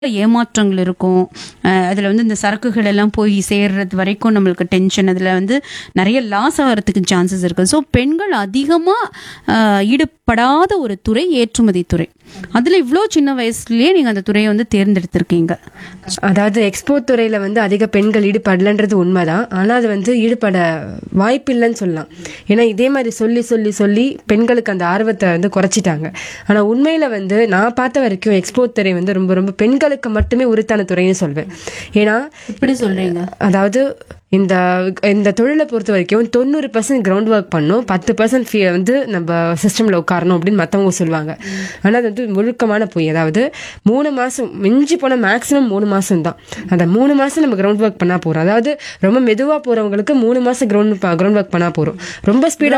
ஏமாற்றங்கள் இருக்கும். அதில் வந்து இந்த சரக்குகள் எல்லாம் போய் சேர்றது வரைக்கும் நம்மளுக்கு டென்ஷன், அதில் வந்து நிறைய லாஸ் ஆகிறதுக்கு சான்சஸ் இருக்குது. ஸோ பெண்கள் அதிகமாக ஈடுபடாத ஒரு துறை ஏற்றுமதி துறை. அதில் இவ்வளோ சின்ன வயசுலயே நீங்கள் அந்த துறையை வந்து தேர்ந்தெடுத்திருக்கீங்க. அதாவது எக்ஸ்போர்ட் துறையில வந்து அதிக பெண்கள் ஈடுபடலன்றது உண்மைதான். ஆனா அது வந்து ஈடுபட வாய்ப்பு இல்லைன்னு சொல்லலாம். ஏன்னா இதே மாதிரி சொல்லி சொல்லி சொல்லி பெண்களுக்கு அந்த ஆர்வத்தை வந்து குறைச்சிட்டாங்க. ஆனா உண்மையில வந்து நான் பார்த்த வரைக்கும் எக்ஸ்போர்ட் துறை வந்து ரொம்ப ரொம்ப பெண்களுக்கு மட்டுமே உரித்தான துறைன்னு சொல்வேன். ஏன்னா எப்படி சொல்றீங்க? அதாவது இந்த இந்த தொழிலை பொறுத்த வரைக்கும் 90% கிரவுண்ட் ஒர்க் பண்ணும், 10% வந்து நம்ம சிஸ்டம்ல உட்காரணும் அப்படின்னு மற்றவங்க சொல்லுவாங்க. ஆனால் அது வந்து முழுக்கமான பொய். அதாவது 3 மாசம் மிஞ்சி போன மேக்ஸிமம் 3 மாசம் தான். அந்த 3 மாசம் நம்ம கிரவுண்ட் ஒர்க் பண்ணா போறோம். அதாவது ரொம்ப மெதுவா போறவங்களுக்கு 3 மாசம் கிரவுண்ட் ஒர்க் பண்ணா போறோம். ரொம்ப ஸ்பீடா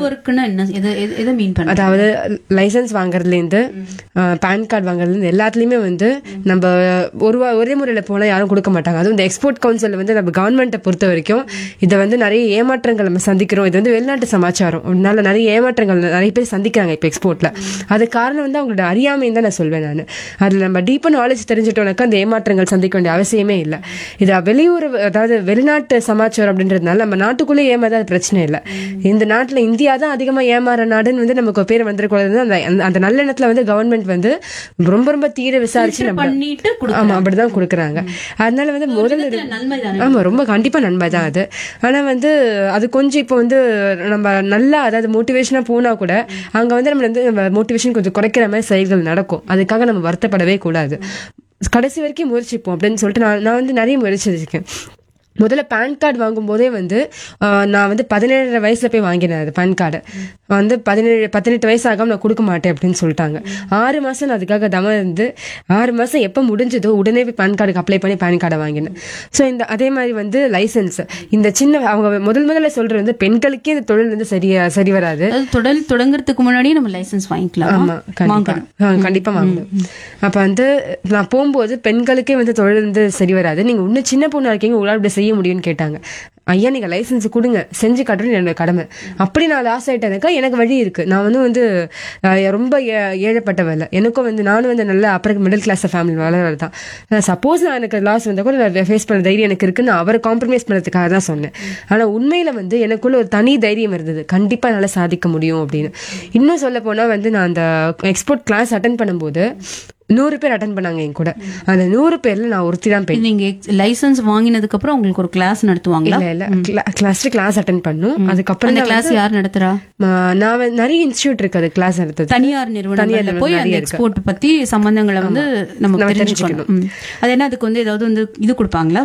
அதாவது லைசன்ஸ் வாங்குறதுல இருந்து பேன் கார்டு வாங்குறதுல இருந்து எல்லாத்துலயுமே வந்து நம்ம ஒரே முறையில போனா யாரும் கொடுக்க மாட்டாங்க. அதுவும் இந்த எக்ஸ்போர்ட் கவுன்சில் வந்து நம்ம கவர்மெண்ட்டை பொறுத்த வரைக்கும் இதை வந்து நிறைய ஏமாற்றங்கள் நம்ம சந்திக்கிறோம். இது வந்து வெளிநாட்டு சமாச்சாரம், அதனால நிறைய ஏமாற்றங்கள் நிறைய பேர் சந்திக்கிறாங்க இப்போ எக்ஸ்போர்ட்ல. அது காரணம் வந்து அவங்களோட அறியாமைன்னு தான் நான் சொல்வேன். நான் அதுல நம்ம டீப்பா நாலேஜ் தெரிஞ்சுட்டோம்னாக்கா அந்த ஏமாற்றங்கள் சந்திக்க வேண்டிய அவசியமே இல்லை. இது வெளியூர், அதாவது வெளிநாட்டு சமாச்சாரம் அப்படின்றதுனால நம்ம நாட்டுக்குள்ளே ஏமாத பிரச்சனை இல்லை. இந்த நாட்டுல இந்தியா தான் அதிகமா ஏமாற நாடுன்னு வந்து நமக்கு பேர் வந்துருக்கூடாது. அந்த நல்லெண்ணத்துல வந்து கவர்மெண்ட் வந்து ரொம்ப ரொம்ப தீர விசாரிச்சு நம்ம ஆமா அப்படிதான் கொடுக்குறாங்க. அதனால வந்து முதல்ல ஆமா ரொம்ப கண்டிப்பா நன்மை தான் அது. ஆனா வந்து அது கொஞ்சம் இப்போ வந்து நம்ம நல்லா அதாவது மோட்டிவேஷனா போனா கூட அங்க வந்து நம்ம வந்து மோட்டிவேஷன் கொஞ்சம் குறைக்கிற மாதிரி செயல்கள் நடக்கும். அதுக்காக நம்ம வருத்தப்படவே கூடாது. கடைசி வரைக்கும் முயற்சிப்போம் அப்படின்னு சொல்லிட்டு நான் வந்து நிறைய முயற்சிச்சிருக்கேன். முதல்ல பேன் கார்டு வாங்கும் போதே வந்து நான் வந்து 17 வயசுல போய் வாங்கினேன். அது பேன் கார்டு வந்து 18 வயசு ஆகாம நான் கொடுக்க மாட்டேன் அப்படின்னு சொல்லிட்டாங்க. 6 மாசம் நான் அதுக்காக தமம் இருந்து 6 மாசம் எப்போ முடிஞ்சதோ உடனே போய் பேன் கார்டுக்கு அப்ளை பண்ணி பேன் கார்டை வாங்கினேன். ஸோ அதே மாதிரி வந்து லைசன்ஸ் இந்த சின்ன அவங்க முதல்ல சொல்றது வந்து பெண்களுக்கே இந்த தொழில் வந்து சரி வராது. தொழில் தொடங்குறதுக்கு முன்னாடியே நம்ம லைசன்ஸ் வாங்கிக்கலாம். ஆமா கண்டிப்பா வாங்கணும். அப்ப வந்து நான் போகும்போது பெண்களுக்கே வந்து தொழில் வந்து சரி வராது, நீங்க இன்னும் சின்ன பொண்ணா இருக்கீங்க, உங்களால் செய்ய முடியும்னு கேட்டாங்க. ஐயா நீங்க லைசன்ஸ் கொடுங்க, செஞ்சு காட்டுறது என்னோட கடமை. அப்படி நான் லாஸ் ஆயிட்டேனாக்கா எனக்கு வழி இருக்கு. நான் வந்து ரொம்ப ஏழப்பட்டவல்ல. எனக்கும் வந்து நானும் வந்து நல்ல upper middle class family வளர்றதுதான். Suppose நான் எனக்கு லாஸ் வந்தா கூட நான் ஃபேஸ் பண்ண தைரியம் எனக்கு இருக்குன்னு அவரை காம்ப்ரமைஸ் பண்ணுறதுக்காக தான் சொன்னேன். ஆனா உண்மையில வந்து எனக்குள்ள ஒரு தனி தைரியம் இருந்தது, கண்டிப்பா என்னால சாதிக்க முடியும் அப்படின்னு. இன்னும் சொல்ல போனா வந்து நான் அந்த எக்ஸ்போர்ட் கிளாஸ் அட்டென்ட் பண்ணும்போது 100 பேர் அட்டென்ட் பண்ணாங்க என் கூட. அந்த 100 பேர்ல நான் ஒருத்தி தான் பெண். நீங்க லைசன்ஸ் வாங்கினதுக்கு அப்புறம் உங்களுக்கு ஒரு கிளாஸ் நடத்துவாங்களா? இல்ல கிளாஸ் அட்டென்ட் பண்ணும். அதுக்கப்புறம் கிளாஸ் யார் நடத்துறா? நான் நிறைய இன்ஸ்டிடியூட் இருக்கு அது கிளாஸ் நடத்துது. தனியார் நிறுவனம் போய் அந்த எக்ஸ்போர்ட் பத்தி சம்பந்தங்களை வந்து நம்ம தெரிஞ்சுக்கணும். அது என்ன அதுக்கு வந்து ஏதாவது வந்து இது கொடுப்பாங்களா?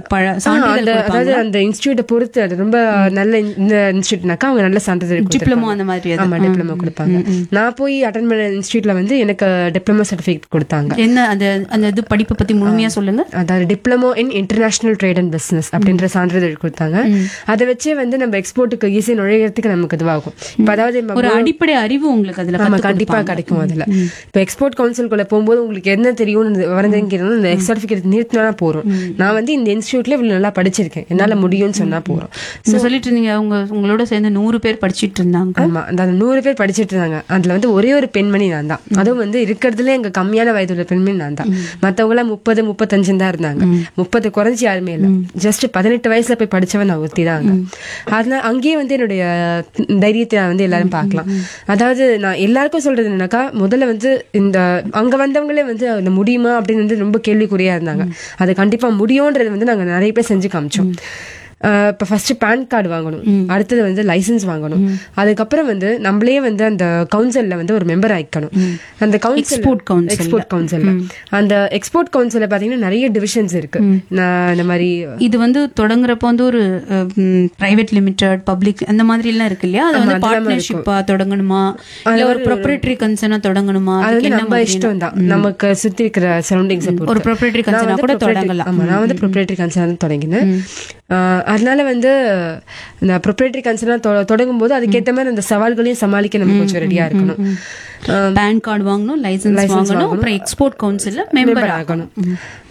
அதாவது அந்த இன்ஸ்டிடியூட்டை பொறுத்து அது ரொம்ப நல்ல இந்த இன்ஸ்டிடியூட்னாக்கா அவங்க நல்ல சான்றிதழ் டிப்ளமோ அந்த மாதிரி. ஆமா டிப்ளமோ கொடுப்பாங்க. நான் போய் அட்டென்ட் பண்ண இன்ஸ்டிடியூட்ல வந்து எனக்கு டிப்ளமோ சர்டிபிகேட் கொடுத்தாங்க. என்ன அந்த படிப்பை பத்தி முழுமையா சொல்லுங்க. அதாவது diploma in international trade and business அப்படின்ற சான்றிதழ் கொடுத்தாங்க. அதை வச்சே வந்து நம்ம எக்ஸ்போர்ட்டுக்கு ஈஸியா நுழையறதுக்கு நமக்கு இதுவாகும். இப்ப அதாவது ஒரு அடிப்படை அறிவு உங்களுக்கு அதுல கண்டிப்பா கிடைக்கும். அதுல இப்ப எக்ஸ்போர்ட் கவுன்சிலுக்குள்ள போகும்போது உங்களுக்கு என்ன தெரியும் வரதுங்கிறது இந்த சர்டிபிகேட் நிறுத்தினா போறோம். நான் வந்து இந்த இன்ஸ்டிடியூட்ல இவ்வளவு நல்லா படிச்சிருக்கேன், என்னால முடியும்னு சொன்னா போறோம். சொல்லிட்டு இருந்தீங்க உங்களோட சேர்ந்து 100 பேர் படிச்சிட்டு இருந்தாங்க. ஆமா அந்த 100 பேர் படிச்சிட்டு இருந்தாங்க. அதுல வந்து ஒரே ஒரு பெண்மணி நான் தான். அதுவும் வந்து இருக்கிறதுல எங்க கம்மியான வயதுள்ள பெண்மணி நான் தான். மத்தவங்க எல்லாம் 30, 35 தான் இருந்தாங்க. 30 குறைஞ்சி யாருமே இல்ல. ஜஸ்ட் 18 வயசுல போய் படிச்சவன் நான் ஒருத்தி தான். அதனால அங்கேயே வந்து என்னுடைய தைரியத்தை வந்து எல்லாரும் பார்க்கலாம். அதாவது நான் எல்லாருக்கும் சொல்றது என்னன்னாக்கா, முதல்ல வந்து இந்த அங்க வந்தவங்களே வந்து முடியுமா அப்படின்னு வந்து ரொம்ப கேள்விக்குறியா இருந்தாங்க. அது கண்டிப்பா முடியும்ன்றது வந்து நாங்க நிறைய பேர் செஞ்சு காமிச்சோம். இப்போ ஃபர்ஸ்ட் பேன் கார்டு வாங்கணும், அடுத்தது வந்து லைசன்ஸ் வாங்கணும், அதுக்கப்புறம் வந்து நம்மளே வந்து அந்த கவுன்சில்ல வந்து ஒரு மெம்பர் ஆயிக்கணும். அந்த எக்ஸ்போர்ட் கவுன்சில் அந்த எக்ஸ்போர்ட் கவுன்சில்ல பாத்தீங்கன்னா நிறைய டிவிஷன்ஸ் இருக்கு. இந்த மாதிரி இது வந்து தொடங்குறப்ப வந்து ஒரு பிரைவேட் லிமிடெட் பப்ளிக் அந்த மாதிரி எல்லாம் இருக்கு இல்லையா? அது வந்து பார்ட்னர்ஷிப்பா தொடங்கணுமா இல்ல ஒரு ப்ரொப்ரைட்டரி கன்சர்னா தொடங்கணுமா? அது நம்ம இஷ்டம் தான். நமக்கு சுத்தி இருக்கிற சரௌண்டிங்ஸ் ஒரு ப்ரொப்ரைட்டரி கன்சர்னா கூட தொடங்கலாம். ஆமா நான் வந்து ப்ரொப்ரைட்டரி கன்சர்னா தொடங்கினேன். அதனால வந்து இந்த ப்ரொப்ரைட்டரி கன்சர்னா தொடங்கும் போது அதுக்கேற்ற மாதிரி அந்த சவால்களையும் சமாளிக்க நம்ம கொஞ்சம் ரெடியா இருக்கணும். பேன் கார்டு வாங்கணும், லைசன்ஸ் வாங்கணும், அப்புறம் எக்ஸ்போர்ட் கவுன்சில்ல மெம்பர் ஆகணும்.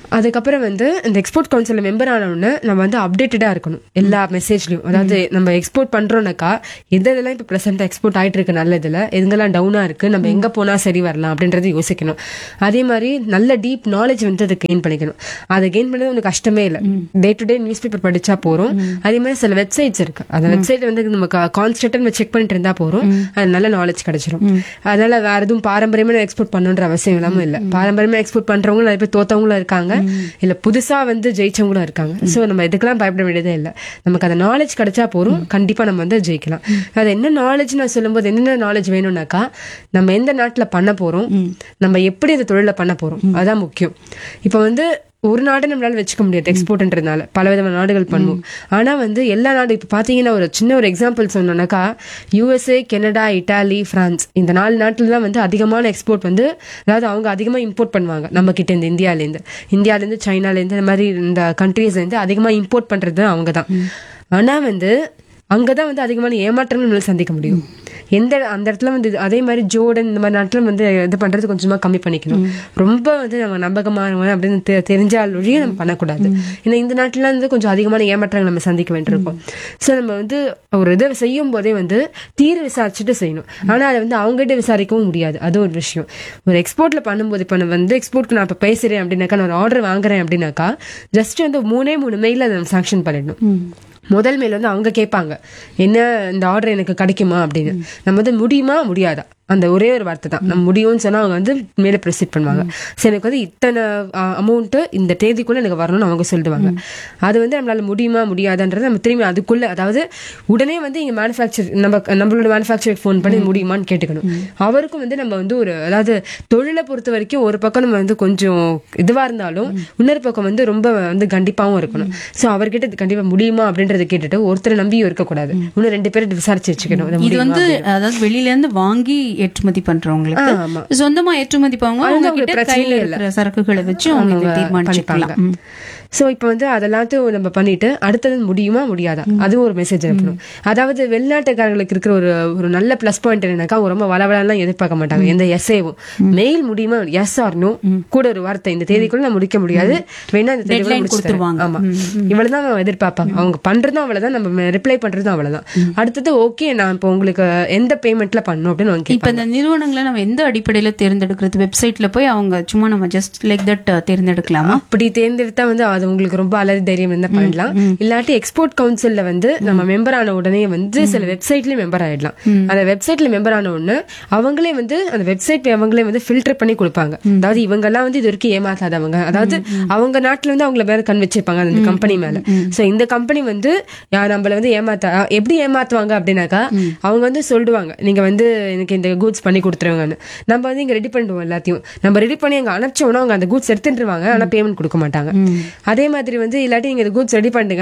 அதுக்கப்புறம் வந்து இந்த எக்ஸ்போர்ட் கவுன்சில் மெம்பர் ஆனவுடனே நம்ம வந்து அப்டேட்டடா இருக்கணும் எல்லா மெசேஜ்லயும். அதாவது நம்ம எக்ஸ்போர்ட் பண்றோம்னாக்கா எதெல்லாம் இப்ப பிரசன்டா எக்ஸ்போர்ட் ஆயிட்டு இருக்கு நல்லதுல, எங்கெல்லாம் டவுனா இருக்கு, நம்ம எங்க போனா சரி வரலாம் அப்படின்றது யோசிக்கணும். அதே மாதிரி நல்ல டீப் நாலேஜ் வந்து அதை கெயின் பண்ணிக்கணும். அதை கெயின் பண்ணது ஒன்றும் கஷ்டமே இல்லை. Day to day news paper படிச்சா போறோம். அதே மாதிரி சில வெப்சைட்ஸ் இருக்கு, அந்த வெப்சைட் வந்து நம்ம கான்ஸ்டன்டா நம்ம செக் பண்ணிட்டு இருந்தா போறோம், அது நல்ல நாலேஜ் கிடைச்சிடும். அதனால வேற எதுவும் பாரம்பரியமா எக்ஸ்போர்ட் பண்ணணுன்ற அவசியம் இல்லாம இல்ல. பாரம்பரியமா எக்ஸ்போர்ட் பண்றவங்க நிறைய பேர் தோத்தவங்களும் இருக்காங்க, இல்ல புதுசா வந்து ஜெயிச்சவங்களும் இருக்காங்க. சோ நம்ம இதுக்கெல்லாம் பயப்பட வேண்டியதே இல்ல. நமக்கு அந்த நாலேஜ் கிடைச்சா போறோம், கண்டிப்பா நம்ம வந்து ஜெயிக்கலாம். அது என்ன நாலேஜ் நான் சொல்லும்போது என்னென்ன நாலேஜ் வேணும்னாக்கா, நம்ம எந்த நாட்டுல பண்ண போறோம், நம்ம எப்படி அந்த தொழில பண்ண போறோம், அதான் முக்கியம். இப்ப வந்து ஒரு நாடு நம்மளால வச்சுக்க முடியாது எக்ஸ்போர்ட்ன்றதுனால, பல விதமான நாடுகள் பண்ணுவோம். ஆனா வந்து எல்லா நாடு இப்ப பாத்தீங்கன்னா ஒரு சின்ன ஒரு example சொன்னோம்னாக்கா, USA, Canada, Italy, France, இந்த 4 நாட்டுல தான் வந்து அதிகமான எக்ஸ்போர்ட் வந்து, அதாவது அவங்க அதிகமா இம்போர்ட் பண்ணுவாங்க நம்ம கிட்ட இருந்து, இந்தியால இருந்து சைனால இருந்து இந்த மாதிரி இந்த கண்ட்ரீஸ்ல இருந்து அதிகமா இம்போர்ட் பண்றது அவங்கதான். ஆனா வந்து அங்கதான் வந்து அதிகமான ஏமாற்றங்கள் நம்மளால சந்திக்க முடியும். அந்த இடத்துல வந்து அதே மாதிரி ஜோர்டன் இந்த மாதிரி நாட்டுல வந்து இது பண்றது கொஞ்சமா கம்மி பண்ணிக்கணும். ரொம்ப வந்து நம்ம நம்பகமான அப்படின்னு தெரிஞ்சால் ஒழிய நம்ம பண்ணக்கூடாது. ஏன்னா இந்த நாட்டுல வந்து கொஞ்சம் அதிகமான ஏமாற்றங்கள் நம்ம சந்திக்க வேண்டியிருக்கும். சோ நம்ம வந்து ஒரு இதை செய்யும் போதே வந்து தீர விசாரிச்சுட்டு செய்யணும். ஆனா அதை வந்து அவங்ககிட்ட விசாரிக்கவும் முடியாது, அது ஒரு விஷயம். ஒரு எக்ஸ்போர்ட்ல பண்ணும்போது இப்ப நான் வந்து எக்ஸ்போர்ட்க்கு நான் இப்ப பேசுறேன் அப்படின்னாக்கா, நான் ஒரு ஆர்டர் வாங்குறேன் அப்படின்னாக்கா, ஜஸ்ட் வந்து 3 மெயில அதை சாங்ஷன் பண்ணிடணும். முதல் மேல வந்து அவங்க கேட்பாங்க, என்ன இந்த ஆர்டர் எனக்கு கிடைக்குமா அப்படின்னு. நம்ம வந்து முடியுமா முடியாதா, அந்த ஒரே ஒரு வார்த்தை தான், நம்ம முடியும்னு சொன்னா அவங்க வந்து மேலே ப்ரொசீட் பண்ணுவாங்க. சரி எனக்கு வந்து இத்தனை அமௌண்ட் இந்த தேதிக்குள்ள எனக்கு வரணும்னு அவங்க சொல்லிடுவாங்க. அது வந்து நம்மளால முடியுமா முடியாதான்றது நம்ம திரும்பி அதுக்குள்ள, அதாவது உடனே வந்து இங்க நம்மளோட மேனுஃபேக்சருக்கு ஃபோன் பண்ணி முடியுமான்னு கேட்டுக்கணும். அவருக்கும் வந்து நம்ம வந்து ஒரு, அதாவது தொழிலை பொறுத்த வரைக்கும் ஒரு பக்கம் நம்ம வந்து கொஞ்சம் இதுவா இருந்தாலும் இன்னொரு பக்கம் வந்து ரொம்ப வந்து கண்டிப்பாவும் இருக்கணும். சோ அவர்கிட்ட கண்டிப்பா முடியுமா அப்படின்றத கேட்டுட்டு ஒருத்தரை நம்பியும் இருக்கக்கூடாது, இன்னும் 2 பேரை விசாரிச்சு வச்சுக்கணும். இது வந்து அதாவது வெளியில இருந்து வாங்கி ஏற்றுமதி பண்றவங்களுக்கு, சொந்தமா ஏற்றுமதி பண்ணுவாங்க, அவங்க கிட்ட கையில இருக்கிற சரக்குகளை வச்சு அவங்க தீர்மானிச்சுக்கலாம். சோ இப்ப வந்து அதெல்லாத்தையும் நம்ம பண்ணிட்டு அடுத்தது முடியுமா முடியாதா, அதுவும் ஒரு மெசேஜ் அனுப்பணும். அதாவது வெளிநாட்டுக்காரர்களுக்கு இருக்கிற ஒரு நல்ல பிளஸ் பாயிண்ட் என்னன்னாக்கா, ரொம்ப வளவலாம் எதிர்பார்க்க மாட்டாங்க எந்த எஸ்ஏவும். மெயில் முடியுமா, எஸ் ஆர் நோ, கூட ஒரு வார்த்தை, இந்த தேதிக்குள்ள நான் முடிக்க முடியாது, வேணா இந்த தேதிக்குள்ள முடிச்சிருவாங்க. ஆமா, இவ்வளவுதான் நம்ம எதிர்பார்ப்பாங்க. அவங்க பண்றதும் அவ்வளவுதான், நம்ம ரிப்ளை பண்றதும் அவ்வளவுதான். அடுத்தது ஓகே, நான் இப்போ உங்களுக்கு எந்த பேமெண்ட்ல பண்ணணும் அப்படின்னு. இப்ப இந்த நிறுவனங்களை நம்ம எந்த அடிப்படையில தேர்ந்தெடுக்கிறது? வெப்சைட்ல போய் அவங்க சும்மா நம்ம ஜஸ்ட் லைக் தட் தேர்ந்தெடுக்கலாமா? அப்படி தேர்ந்தெடுத்தா வந்து அது உங்களுக்கு ரொம்ப அலறி தைரியம் என்ன பண்ணலாம். இல்லாட்டி எக்ஸ்போர்ட் கவுன்சில்ல வந்து நம்ம மெம்பர் ஆன உடனே வந்து சில வெப்சைட்ல மெம்பர் ஆயிடலாம். அந்த வெப்சைட்ல மெம்பர் ஆன உடனே அவங்களே வந்து அந்த வெப்சைட் அவங்களே வந்து ஃபில்டர் பண்ணி கொடுப்பாங்க. அதாவது இவங்க எல்லாம் வந்து இது வரைக்கும் ஏமாத்தாதவங்க, அதாவது அவங்க நாட்டுல வந்து அவங்கள மேல கண் வச்சிருப்பாங்க அந்த கம்பெனி மேல. சோ இந்த கம்பெனி வந்து நம்மள வந்து எப்படி ஏமாத்துவாங்க அப்படின்னாக்கா, அவங்க வந்து சொல்லுவாங்க, நீங்க வந்து எனக்கு இந்த கூட்ஸ் பண்ணி கொடுத்துருவாங்கன்னு. நம்ம வந்து இங்க ரெடி பண்ணுவோம், எல்லாத்தையும் நம்ம ரெடி பண்ணி அங்க அனுப்பிச்சோம்னா அவங்க அந்த கூட்ஸ் எடுத்துருவாங்க, ஆனா பேமெண்ட் கொடுக்க மாட்டாங்க. அதே மாதிரி வந்து இல்லாட்டி நீங்க கூட்ஸ் ரெடி பண்ணுங்க,